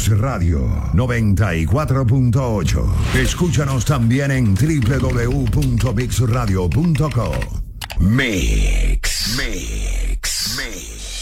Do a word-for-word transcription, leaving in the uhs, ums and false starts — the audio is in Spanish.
Mix Radio noventa y cuatro punto ocho. Escúchanos también en doble u doble u doble u punto mix radio punto com. Mix, Mix, Mix.